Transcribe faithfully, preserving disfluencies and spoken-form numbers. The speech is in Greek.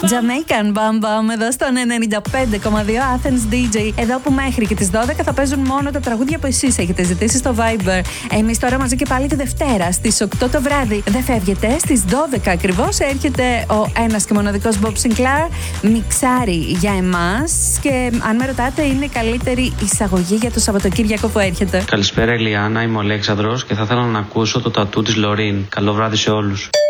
Jamaican Bam Bam εδώ στον ενενήντα πέντε κόμμα δύο Athens ντι τζέι. Εδώ που μέχρι και τις δώδεκα θα παίζουν μόνο τα τραγούδια που εσείς έχετε ζητήσει στο Viber. Εμείς τώρα μαζί και πάλι τη Δευτέρα στις οκτώ το βράδυ. Δεν φεύγετε, στις δώδεκα ακριβώς έρχεται ο ένας και μοναδικός Bob Sinclair. Μιξάρει για εμάς και αν με ρωτάτε είναι η καλύτερη εισαγωγή για το Σαββατοκύριακο που έρχεται. Καλησπέρα Ηλιάνα, είμαι ο Αλέξανδρος και θα ήθελα να ακούσω το τατού της Λωρίν. Καλό βράδυ σε όλους.